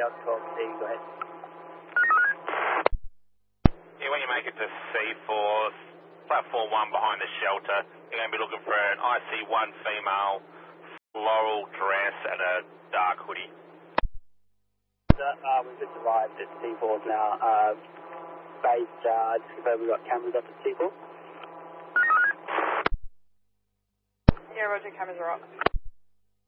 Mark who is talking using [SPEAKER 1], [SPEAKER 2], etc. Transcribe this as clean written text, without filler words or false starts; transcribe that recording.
[SPEAKER 1] Delta 12, C, go ahead.
[SPEAKER 2] Yeah, when you make it to C4, platform 1 behind the shelter, you're going to be looking for an IC1 female, floral dress and a dark hoodie.
[SPEAKER 1] We've just arrived at C4 now. Base, just confirm we've got cameras up at C4.
[SPEAKER 3] Yeah, roger, cameras are up.